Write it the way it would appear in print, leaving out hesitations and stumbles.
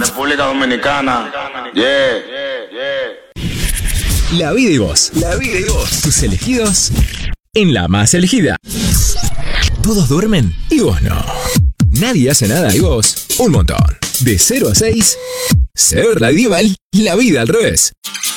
República Dominicana. Yeah. La vida y vos. La vida y vos. Tus elegidos en la más elegida. Todos duermen y vos no. Nadie hace nada y vos un montón. De 0 a 6, Ser Radioval, la vida al revés.